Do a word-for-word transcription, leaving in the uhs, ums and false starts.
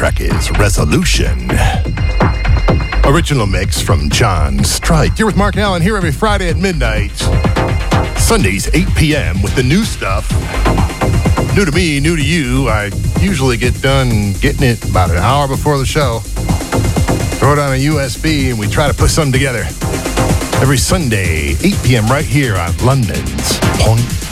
track is Resolution. Original mix from John Strike. You're with Mark Allen here every Friday at midnight. Sundays, eight p.m. with the new stuff. New to me, new to you. I usually get done getting it about an hour before the show. Throw it on a U S B and we try to put something together. Every Sunday, eight p.m. right here on London's Point